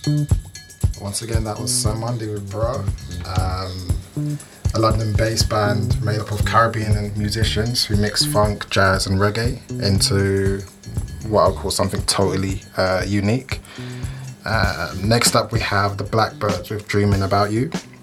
Once again, that was So Monday with Bro, a London-based band made up of Caribbean and musicians who mix funk, jazz and reggae into what I'll call something totally unique. Next up we have the Blackbirds with Dreaming About You.